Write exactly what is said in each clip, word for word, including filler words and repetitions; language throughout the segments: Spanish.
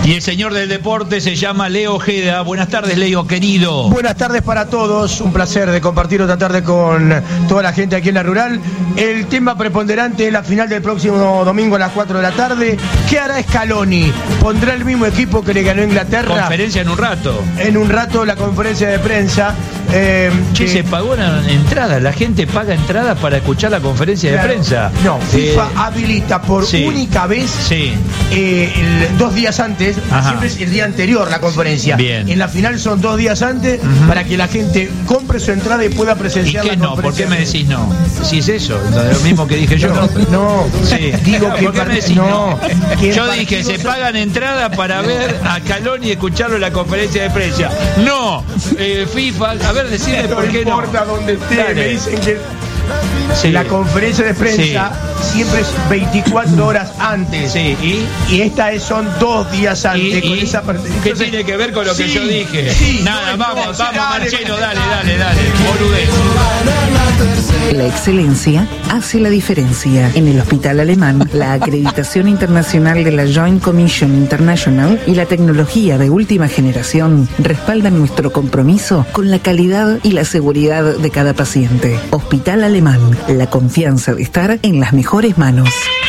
Y el señor del deporte se llama Leo Ojeda. Buenas tardes, Leo, querido. Buenas tardes para todos. Un placer de compartir otra tarde con toda la gente aquí en la Rural. El tema preponderante es la final del próximo domingo a las cuatro de la tarde. ¿Qué hará Scaloni? ¿Pondrá el mismo equipo que le ganó Inglaterra? Conferencia en un rato. En un rato la conferencia de prensa. Eh, che, que... se pagó una entrada. La gente paga entradas para escuchar la conferencia claro. de prensa. No, FIFA eh... habilita por sí. única vez sí. eh, el, dos días antes. Ajá. Siempre es el día anterior la conferencia. Bien. En la final son dos días antes uh-huh. para que la gente compre su entrada y pueda presenciar ¿Y qué la no? ¿Por qué conferencia. me decís no? Si es eso, lo mismo que dije yo. No, no, sí. digo que ¿Por qué me decís no? no? Que yo dije, se pagan entradas para ver a Scaloni y escucharlo en la conferencia de prensa. No, eh, FIFA, a ver, decime no por qué no. No importa dónde esté, Dale. me dicen que sí. la conferencia de prensa sí. siempre es veinticuatro horas antes. Sí, ¿y? Y esta es, son dos días antes. ¿Y, con y? esa parte. ¿Qué Entonces, tiene que ver con lo sí, que yo dije? Sí, Nada, no, vamos, no, vamos, dale, Marcelo, dale, dale, dale, boludez. La excelencia hace la diferencia. En el Hospital Alemán, la acreditación internacional de la Joint Commission International y la tecnología de última generación respaldan nuestro compromiso con la calidad y la seguridad de cada paciente. Hospital Alemán, la confianza de estar en las mejores manos.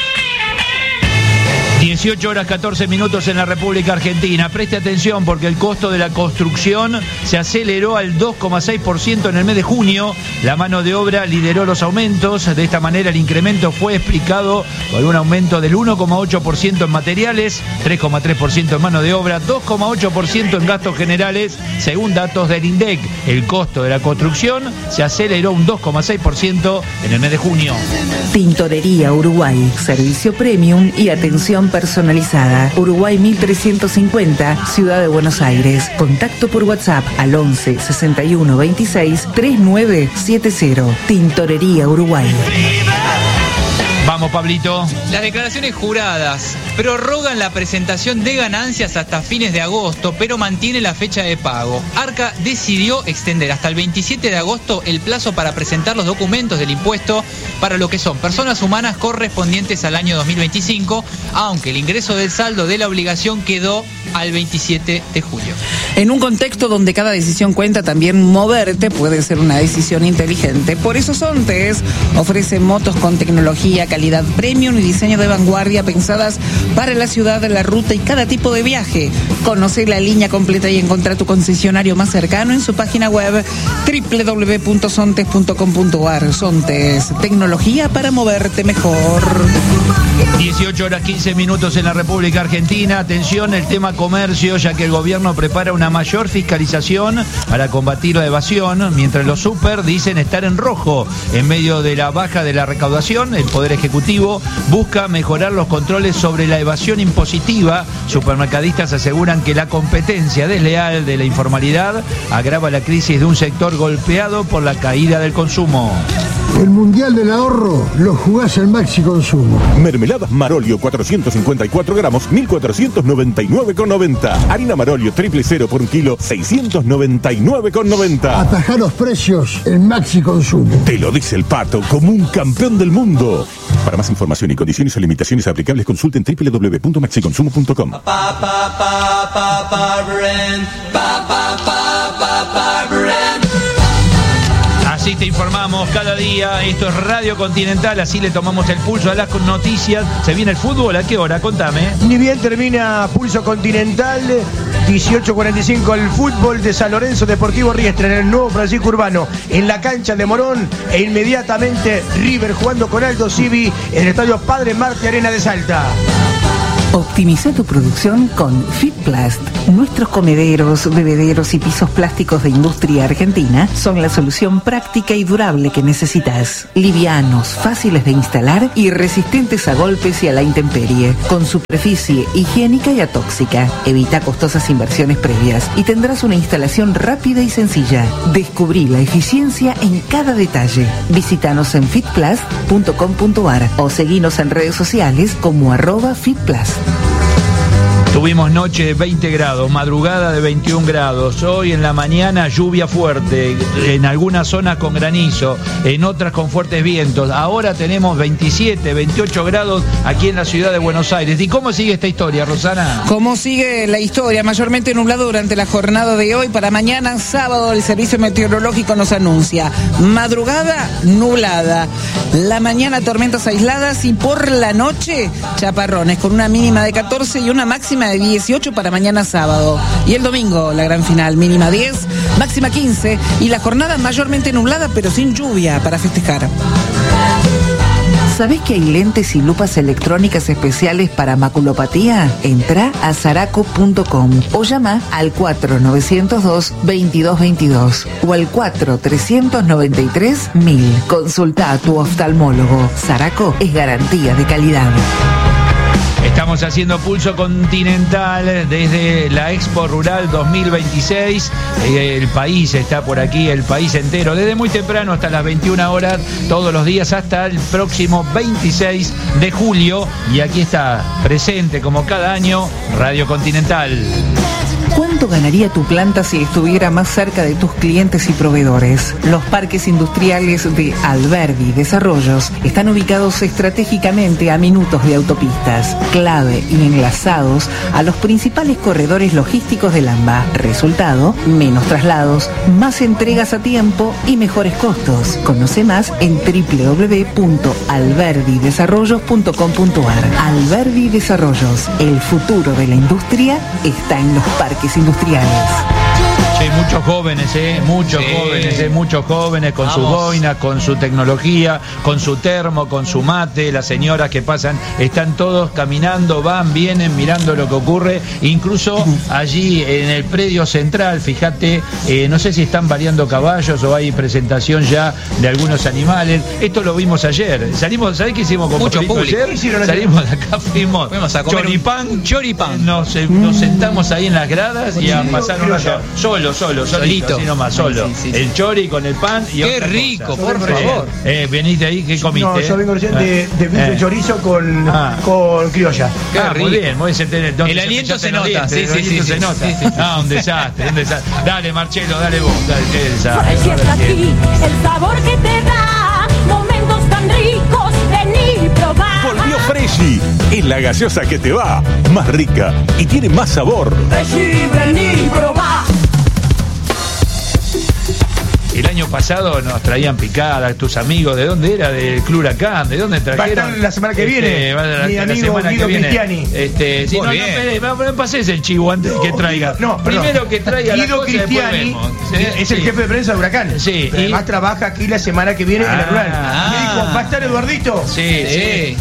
dieciocho horas catorce minutos en la República Argentina. Preste atención porque el costo de la construcción se aceleró al dos coma seis por ciento en el mes de junio. La mano de obra lideró los aumentos. De esta manera el incremento fue explicado por un aumento del uno coma ocho por ciento en materiales, tres coma tres por ciento en mano de obra, dos coma ocho por ciento en gastos generales, según datos del INDEC. El costo de la construcción se aceleró un dos coma seis por ciento en el mes de junio. Tintorería Uruguay, servicio premium y atención personalizada. Uruguay mil trescientos cincuenta, Ciudad de Buenos Aires. Contacto por WhatsApp al once sesenta y uno veintiséis treinta y nueve setenta. Tintorería Uruguay. Vamos, Pablito. Las declaraciones juradas prorrogan la presentación de ganancias hasta fines de agosto, pero mantiene la fecha de pago. Arca decidió extender hasta el veintisiete de agosto el plazo para presentar los documentos del impuesto para lo que son personas humanas correspondientes al año dos mil veinticinco, aunque el ingreso del saldo de la obligación quedó al veintisiete de julio. En un contexto donde cada decisión cuenta, también moverte puede ser una decisión inteligente. Por eso Sontes ofrece motos con tecnología, calidad premium y diseño de vanguardia pensadas para la ciudad, la ruta y cada tipo de viaje. Conoce la línea completa y encontrar tu concesionario más cercano en su página web doble u doble u doble u punto sontes punto com punto a r. Sontes, tecnología para moverte mejor. dieciocho horas quince minutos en la República Argentina. Atención, el tema comercio, ya que el gobierno prepara una mayor fiscalización para combatir la evasión, mientras los super dicen estar en rojo. En medio de la baja de la recaudación, el Poder Ejecutivo busca mejorar los controles sobre la evasión impositiva. Supermercadistas aseguran que la competencia desleal de la informalidad agrava la crisis de un sector golpeado por la caída del consumo. El Mundial del Ahorro lo jugás en Maxi Consumo. Mermeladas Marolio cuatrocientos cincuenta y cuatro gramos, mil cuatrocientos noventa y nueve con noventa. Harina Marolio triple cero por un kilo, seiscientos noventa y nueve con noventa. Atajá los precios en Maxi Consumo. Te lo dice el Pato como un campeón del mundo. Para más información y condiciones o limitaciones aplicables, consulten doble u doble u doble u punto maxi consumo punto com. Así te informamos cada día. Esto es Radio Continental, así le tomamos el pulso a las noticias. ¿Se viene el fútbol? ¿A qué hora? Contame. Ni bien termina Pulso Continental, dieciocho cuarenta y cinco el fútbol de San Lorenzo Deportivo Riestra en el nuevo Francisco Urbano, en la cancha de Morón, e inmediatamente River jugando con Aldo Civi en el estadio Padre Marte Arena de Salta. Optimiza tu producción con Fitplast. Nuestros comederos, bebederos y pisos plásticos de industria argentina son la solución práctica y durable que necesitas. Livianos, fáciles de instalar y resistentes a golpes y a la intemperie. Con superficie higiénica y atóxica. Evita costosas inversiones previas y tendrás una instalación rápida y sencilla. Descubrí la eficiencia en cada detalle. Visítanos en fitplast punto com punto a r o seguinos en redes sociales como arroba fitplast. Tuvimos noche de veinte grados, madrugada de veintiún grados, hoy en la mañana lluvia fuerte, en algunas zonas con granizo, en otras con fuertes vientos. Ahora tenemos veintisiete, veintiocho grados aquí en la ciudad de Buenos Aires. ¿Y cómo sigue esta historia, Rosana? ¿Cómo sigue la historia? Mayormente nublado durante la jornada de hoy. Para mañana, sábado, el Servicio Meteorológico nos anuncia madrugada nublada, la mañana tormentas aisladas y por la noche chaparrones, con una mínima de catorce y una máxima de dieciocho para mañana sábado. Y el domingo, la gran final, mínima diez, máxima quince y la jornada mayormente nublada pero sin lluvia para festejar. ¿Sabés que hay lentes y lupas electrónicas especiales para maculopatía? Entrá a zaraco punto com o llama al cuatro nueve cero dos, veintidós veintidós o al cuatro tres nueve tres, mil. Consulta a tu oftalmólogo. Zaraco es garantía de calidad. Estamos haciendo Pulso Continental desde la Expo Rural dos mil veintiséis. El país está por aquí, el país entero, desde muy temprano hasta las veintiuna horas, todos los días hasta el próximo veintiséis de julio. Y aquí está, presente como cada año, Radio Continental. ¿Cuánto ganaría tu planta si estuviera más cerca de tus clientes y proveedores? Los parques industriales de Alberdi Desarrollos están ubicados estratégicamente a minutos de autopistas, clave y enlazados a los principales corredores logísticos del AMBA. Resultado, menos traslados, más entregas a tiempo y mejores costos. Conoce más en doble u doble u doble u punto alberdi desarrollos punto com punto a r. Alberdi Desarrollos, el futuro de la industria está en los parques industriales. Che, muchos jóvenes, eh, muchos sí. jóvenes, eh, muchos jóvenes con Vamos. sus boinas, con su tecnología, con su termo, con su mate. Las señoras que pasan, están todos caminando, van, vienen, mirando lo que ocurre. Incluso allí en el predio central, fíjate, eh, no sé si están variando caballos o hay presentación ya de algunos animales. Esto lo vimos ayer. Salimos, ¿sabés qué hicimos con mucho público? Ayer? Salimos de acá, fuimos, fuimos a comer choripán, un choripán. Nos, eh, nos sentamos ahí en las gradas y a pasar un rato solo. Solo, solito, así nomás, solo. Sí, sí, sí. El chori con el pan y qué rico, cosa. por favor. Eh, veniste ahí, ¿qué comiste? No, yo vengo recién de, de bife eh. chorizo con, ah. con criolla. Qué ah, rico. Muy bien, muy bien. El se aliento se nota, dientes, sí, el sí, aliento sí, se sí, nota. Sí, sí, sí. Ah, un desastre, un desastre. Dale, Marcelo, dale vos. Dale, qué desastre. Porque está aquí el sabor que te da momentos tan ricos, vení probar. Volvió Freshy, es la gaseosa que te va, más rica y tiene más sabor. Freshy, vení probar. El año pasado nos traían picadas tus amigos. ¿De dónde era? Del Club Huracán. ¿De dónde trajeron? Va a estar la semana que este, viene. Va a la, Mi la amigo semana Guido que viene. Cristiani. Este, sí, no, no, espere, no, no pases el chivo antes no, que traiga. No, primero que traiga Guido la cosa, Cristiani ¿sí? es sí. el jefe de prensa de Huracán. Sí. Pero además y... trabaja aquí la semana que viene ah, en la Rural. Ah, me dijo, ¿va a estar Eduardito? Sí, sí. sí.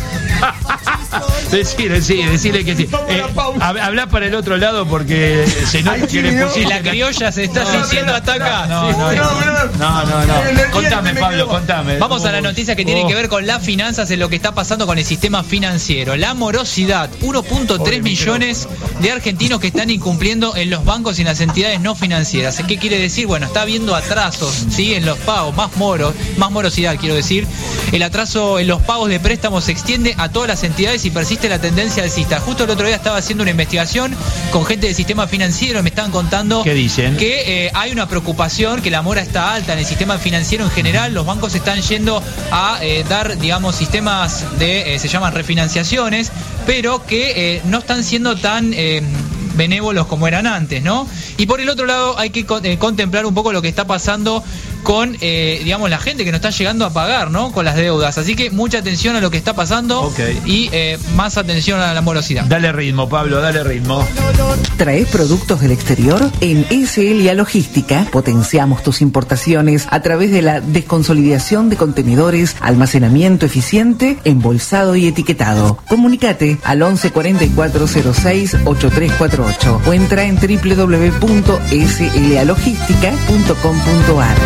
Decirle, sí, decirle que sí. Eh, Habla para el otro lado porque se nota que le pusiste. La criolla se está no, sintiendo no, hasta acá. No, no, no. No, no, no. Contame, Pablo, contame. Vamos a la noticia que oh. tiene que ver con las finanzas, en lo que está pasando con el sistema financiero. La morosidad. uno punto tres millones de argentinos que están incumpliendo en los bancos y en las entidades no financieras. ¿Qué quiere decir? Bueno, está habiendo atrasos, ¿sí? En los pagos, más moros, más morosidad, quiero decir. El atraso en los pagos de préstamos se extiende a todas las entidades y persiste la tendencia alcista. Justo el otro día estaba haciendo una investigación con gente del sistema financiero y me estaban contando ¿Qué dicen? que eh, hay una preocupación, que la mora está alta en el sistema financiero en general. Los bancos están yendo a eh, dar, digamos, sistemas de, eh, se llaman refinanciaciones, pero que eh, no están siendo tan eh, benévolos como eran antes, ¿no? Y por el otro lado hay que eh, contemplar un poco lo que está pasando con, eh, digamos, la gente que no está llegando a pagar, ¿no? Con las deudas. Así que mucha atención a lo que está pasando okay. y eh, más atención a la morosidad. Dale ritmo, Pablo, dale ritmo. ¿Traes productos del exterior? En S L A Logística potenciamos tus importaciones a través de la desconsolidación de contenedores, almacenamiento eficiente, embolsado y etiquetado. Comunicate al once cuarenta y cuatro cero seis ochenta y tres cuarenta y ocho o entra en doble u doble u doble u punto s l a logística punto com punto a r.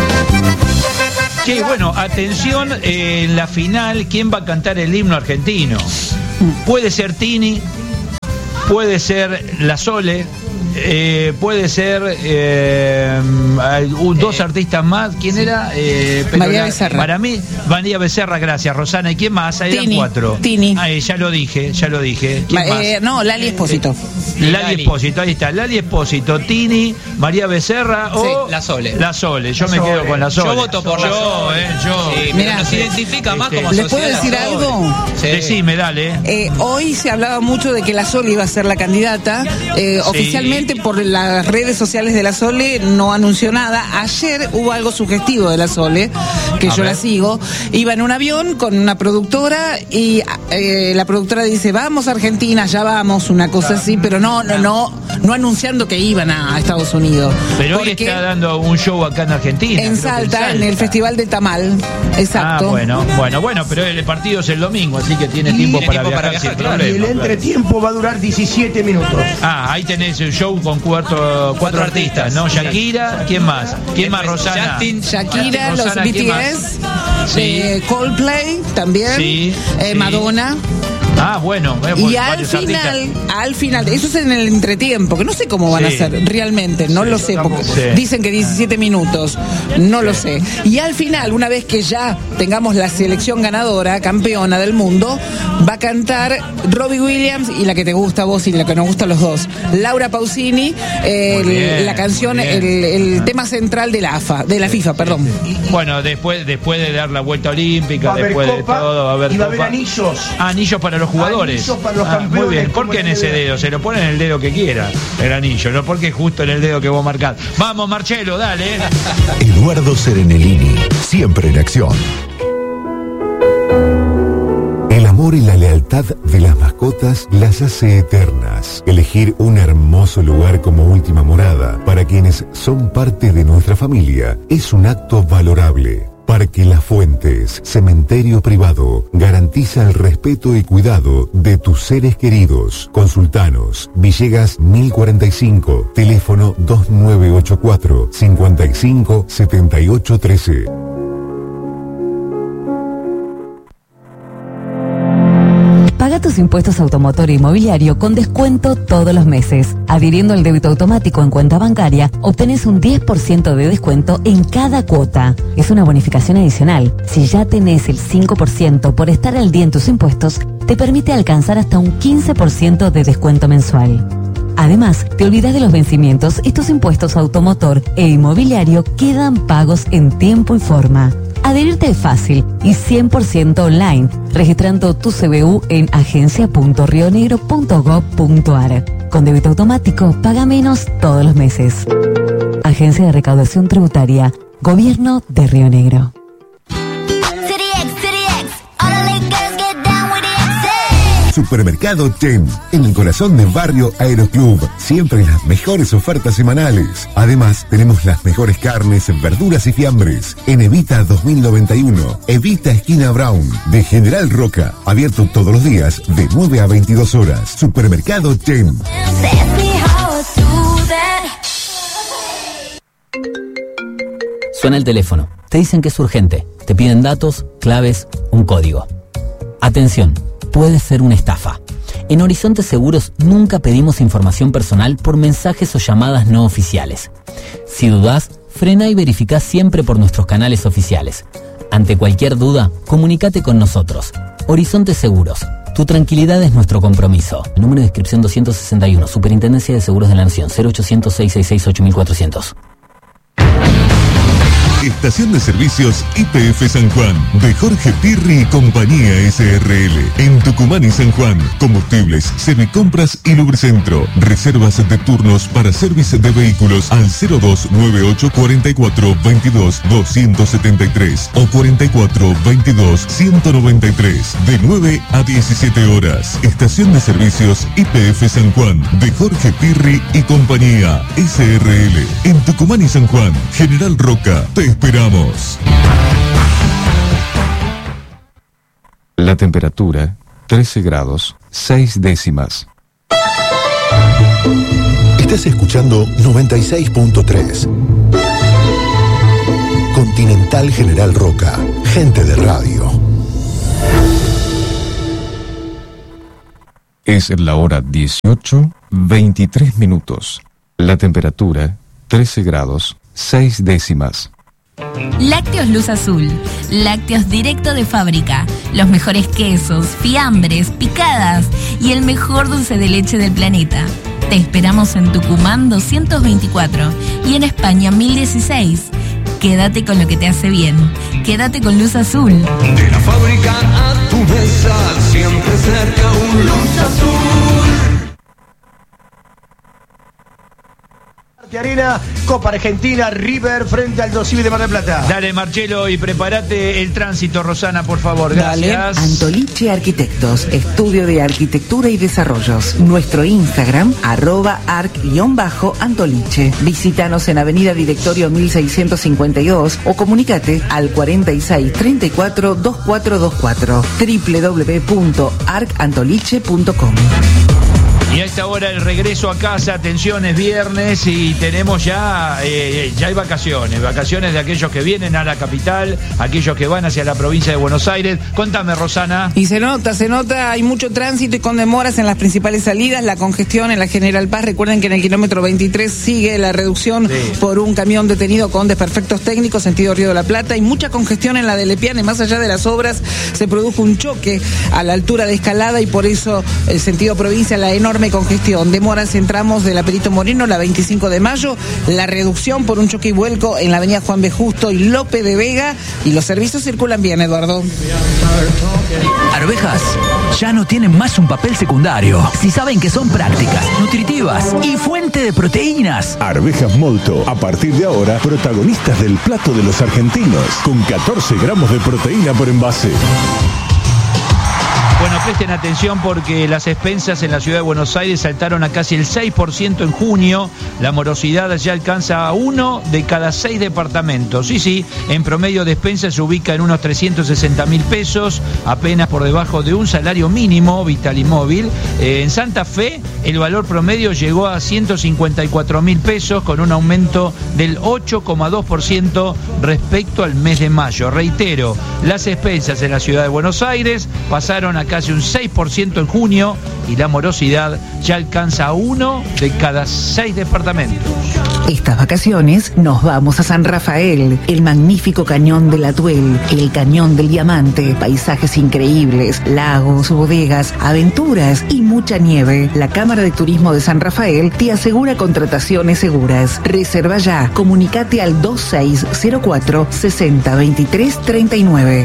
Che, bueno, atención, eh, en la final, ¿quién va a cantar el himno argentino? Puede ser Tini, puede ser La Sole, eh, puede ser eh, uh, dos eh, artistas más. ¿Quién era? Eh, María la, Becerra. Para mí, María Becerra, gracias, Rosana. ¿Y quién más? Ahí eran cuatro. Tini. Ah, ya lo dije, ya lo dije. ¿Quién Ma, eh, más? no, Lali Espósito. Lali Lali. Espósito, ahí está. Lali Espósito, Tini, María Becerra o Sí, la Sole. La Sole, yo La me Sole. quedo con la Sole. Yo voto por la yo, Sole. eh, yo. Sí, Mirá, pero nos sí. identifica más Este, como ¿les sociedad. puedo decir la Sole. algo? Sí. Decime, dale. Eh, hoy se hablaba mucho de que la Sole iba a ser la candidata. Eh, Sí. Oficialmente por las redes sociales de la Sole no anunció nada. Ayer hubo algo sugestivo de la Sole, que A yo ver. la sigo. Iba en un avión con una productora y eh, la productora dice, vamos a Argentina, ya vamos, una cosa así, pero no, no, no, no anunciando que iban a Estados Unidos. Pero hoy Porque está dando un show acá en Argentina. en creo que Salta, en el Festival de Tamal. Exacto. Ah, bueno, bueno, bueno, pero el partido es el domingo, así que tiene tiempo, tiene para, tiempo viajar para sin viajar, claro. Y el problema. claro. entretiempo va a durar diecisiete minutos. Ah, ahí tenés el show con cuatro, cuatro, Cuatro artistas, artistas, ¿no? sí. Shakira, ¿quién más? ¿Quién más, Después Rosana? Justin, Shakira, los Rosana, B ¿quién T más? S, Sí. eh, Coldplay también, Sí, eh, sí. Madonna. Ah, bueno. eh, Y bueno, al varios final, artistas. al final, eso es en el entretiempo, que no sé cómo van Sí. a ser, realmente, no lo sé, porque Sí. dicen que diecisiete minutos, no lo sé. Y al final, una vez que ya tengamos la selección ganadora, campeona del mundo, va a cantar Robbie Williams y la que te gusta a vos y la que nos gusta a los dos, Laura Pausini, eh, Muy bien, el- la canción, muy bien. el, el tema central de la A F A, de la FIFA, perdón. Bueno, después, después de dar la vuelta olímpica, Va a haber después copa de todo, va a haber y va a haber copa. anillos. Ah, anillos para los jugadores. Anillos para los Ah, campeones, muy bien. ¿Por como qué en el ese dedo. dedo? Se lo pone en el dedo que quiera, el anillo, no porque justo en el dedo que vos marcás. Vamos, Marcelo, dale. Eduardo Serenellini, siempre en acción. El amor y la lealtad de las mascotas las hace eternas. Elegir un hermoso lugar como última morada para quienes son parte de nuestra familia es un acto valorable. Parque Las Fuentes, cementerio privado, garantiza el respeto y cuidado de tus seres queridos. Consultanos, Villegas mil cuarenta y cinco, teléfono dos nueve ocho cuatro, cinco cinco siete ocho uno tres. Paga tus impuestos automotor e inmobiliario con descuento todos los meses. Adhiriendo al débito automático en cuenta bancaria, obtenés un diez por ciento de descuento en cada cuota. Es una bonificación adicional. Si ya tenés el cinco por ciento por estar al día en tus impuestos, te permite alcanzar hasta un quince por ciento de descuento mensual. Además, te olvidas de los vencimientos y tus impuestos automotor e inmobiliario quedan pagos en tiempo y forma. Adherirte es fácil y cien por ciento online, registrando tu C B U en agencia punto rionegro punto gob punto ar. Con débito automático, paga menos todos los meses. Agencia de Recaudación Tributaria, Gobierno de Río Negro. Supermercado Ten, en el corazón del barrio Aeroclub, siempre las mejores ofertas semanales. Además, tenemos las mejores carnes, verduras y fiambres. En Evita dos mil noventa y uno, Evita esquina Brown, de General Roca, abierto todos los días de nueve a veintidós horas. Supermercado Ten. Suena el teléfono, te dicen que es urgente, te piden datos, claves, un código. Atención, puede ser una estafa. En Horizonte Seguros nunca pedimos información personal por mensajes o llamadas no oficiales. Si dudás, frena y verificá siempre por nuestros canales oficiales. Ante cualquier duda, comunícate con nosotros. Horizonte Seguros, tu tranquilidad es nuestro compromiso. Número de inscripción doscientos sesenta y uno, Superintendencia de Seguros de la Nación, cero ochocientos, seiscientos sesenta y seis, ocho mil cuatrocientos. Estación de Servicios Y P F San Juan, de Jorge Pirri y Compañía S R L, en Tucumán y San Juan. Combustibles, servicompras y lubricentro. Reservas de turnos para servicio de vehículos al cero dos nueve ocho cuatro cuatro veintidós doscientos setenta y tres o cuarenta y cuatro veintidós ciento noventa y tres, de nueve a diecisiete horas. Estación de Servicios Y P F San Juan, de Jorge Pirri y Compañía S R L, en Tucumán y San Juan. General Roca, te esperamos. La temperatura, trece grados, seis décimas. Estás escuchando noventa y seis punto tres. Continental General Roca, gente de radio. Es la hora dieciocho, veintitrés minutos. La temperatura, trece grados, seis décimas. Lácteos Luz Azul, lácteos directo de fábrica, los mejores quesos, fiambres, picadas y el mejor dulce de leche del planeta. Te esperamos en Tucumán doscientos veinticuatro y en España mil dieciséis. Quédate con lo que te hace bien. Quédate con Luz Azul. De la fábrica a tu mesa, siempre cerca un Luz Azul. Arena, Copa Argentina, River frente al Dosivi de Mar del Plata. Dale, Marcelo, y prepárate el tránsito, Rosana, por favor. Gracias. Dale. Antoliche Arquitectos, estudio de arquitectura y desarrollos. Nuestro Instagram, arroba arc-antoliche. Visítanos en Avenida Directorio mil seiscientos cincuenta y dos o comunicate al cuarenta y seis treinta y cuatro veinticuatro veinticuatro. doble u doble u doble u punto arc antoliche punto com. Y a esta hora el regreso a casa, atención, es viernes y tenemos ya, eh, ya hay vacaciones, vacaciones de aquellos que vienen a la capital, aquellos que van hacia la provincia de Buenos Aires. Contame, Rosana. Y se nota, se nota, hay mucho tránsito y con demoras en las principales salidas, la congestión en la General Paz. Recuerden que en el kilómetro veintitrés sigue la reducción sí. por un camión detenido con desperfectos técnicos, sentido Río de la Plata. Hay mucha congestión en la de Lepiane, más allá de las obras, se produjo un choque a la altura de Escalada y por eso el sentido provincia, la enorme congestión. Demoras en tramos de la Perito Moreno, la veinticinco de mayo, la reducción por un choque y vuelco en la avenida Juan B. Justo y Lope de Vega, y los servicios circulan bien, Eduardo. Arvejas ya no tienen más un papel secundario. Si saben que son prácticas, nutritivas y fuente de proteínas. Arvejas Molto, a partir de ahora, protagonistas del plato de los argentinos, con catorce gramos de proteína por envase. Bueno, presten atención porque las expensas en la ciudad de Buenos Aires saltaron a casi el seis por ciento en junio. La morosidad ya alcanza a uno de cada seis departamentos. Sí, sí, en promedio de expensas se ubica en unos trescientos sesenta mil pesos, apenas por debajo de un salario mínimo vital y móvil. Eh, en Santa Fe el valor promedio llegó a ciento cincuenta y cuatro mil pesos, con un aumento del ocho coma dos por ciento respecto al mes de mayo. Reitero, las expensas en la ciudad de Buenos Aires pasaron a casi un seis por ciento en junio y la morosidad ya alcanza a uno de cada seis departamentos. Estas vacaciones nos vamos a San Rafael, el magnífico cañón del Atuel, el cañón del Diamante, paisajes increíbles, lagos, bodegas, aventuras y mucha nieve. La Cámara de Turismo de San Rafael te asegura contrataciones seguras. Reserva ya, comunicate al dos seis cero cuatro, sesenta veintitrés treinta y nueve.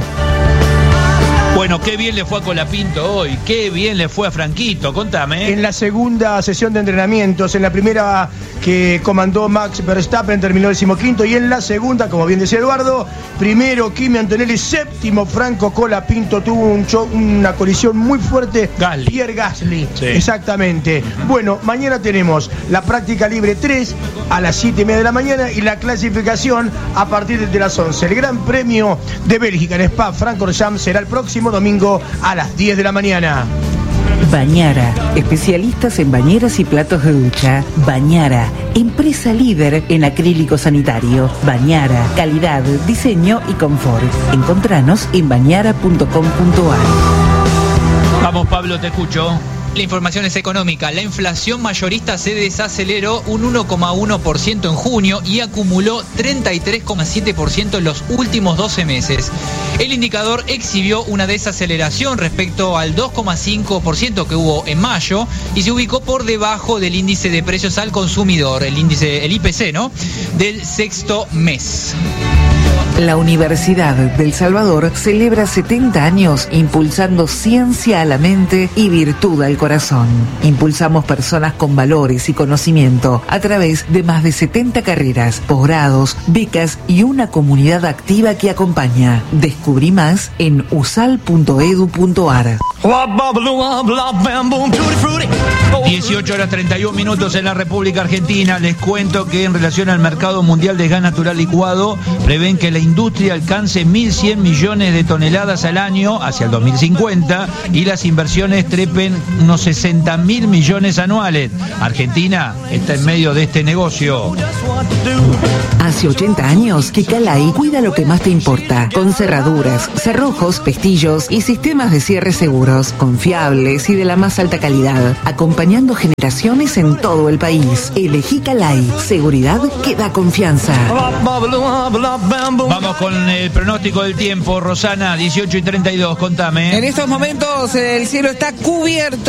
Bueno, qué bien le fue a Colapinto hoy, qué bien le fue a Franquito, contame. En la segunda sesión de entrenamientos, en la primera que comandó Max Verstappen terminó decimoquinto y en la segunda, como bien decía Eduardo, primero Kimi Antonelli, séptimo Franco Colapinto, tuvo un show, una colisión muy fuerte, Gasly. Pierre Gasly, sí. Exactamente. Bueno, mañana tenemos la práctica libre tres a las siete y media de la mañana y la clasificación a partir de las once. El Gran Premio de Bélgica en Spa Francorchamps será el próximo domingo a las diez de la mañana. Bañara, especialistas en bañeras y platos de ducha. Bañara, empresa líder en acrílico sanitario. Bañara, calidad, diseño y confort. Encontranos en bañara punto com punto ar. Vamos, Pablo, te escucho. La información es económica. La inflación mayorista se desaceleró un uno coma uno por ciento en junio y acumuló treinta y tres coma siete por ciento en los últimos doce meses. El indicador exhibió una desaceleración respecto al dos coma cinco por ciento que hubo en mayo y se ubicó por debajo del índice de precios al consumidor, el índice, el I P C, ¿no?, del sexto mes. La Universidad del Salvador celebra setenta años impulsando ciencia a la mente y virtud al corazón. Impulsamos personas con valores y conocimiento a través de más de setenta carreras, posgrados, becas y una comunidad activa que acompaña. Descubrí más en usal punto edu punto ar. dieciocho horas treinta y un minutos en la República Argentina. Les cuento que en relación al mercado mundial de gas natural licuado, prevén que la industria alcance mil cien millones de toneladas al año hacia el dos mil cincuenta y las inversiones trepen unos sesenta mil millones anuales. Argentina está en medio de este negocio. Hace ochenta años que Calai cuida lo que más te importa, con cerraduras, cerrojos, pestillos y sistemas de cierre seguros, confiables y de la más alta calidad, acompañando generaciones en todo el país. Elegí Calai, seguridad que da confianza. Vamos con el pronóstico del tiempo, Rosana, dieciocho y treinta y dos, contame. En estos momentos el cielo está cubierto.